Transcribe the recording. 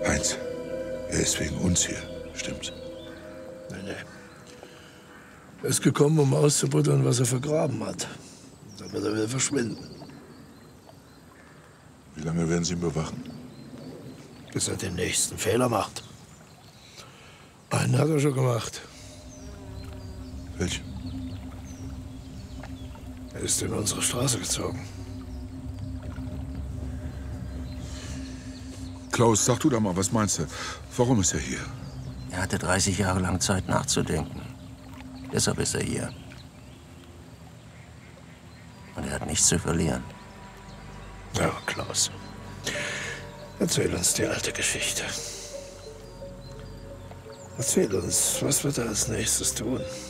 Heinz, er ist wegen uns hier, stimmt's? Nee. Er ist gekommen, um auszubuddern, was er vergraben hat. Damit er wieder verschwinden. Wie lange werden Sie ihn bewachen? Bis er den nächsten Fehler macht. Einen hat er schon gemacht. Welchen? Er ist in unsere Straße gezogen. Klaus, sag du doch mal, was meinst du? Warum ist er hier? Er hatte 30 Jahre lang Zeit nachzudenken. Deshalb ist er hier. Und er hat nichts zu verlieren. Ja, Klaus. Erzähl uns die alte Geschichte. Erzähl uns, was wird er als nächstes tun?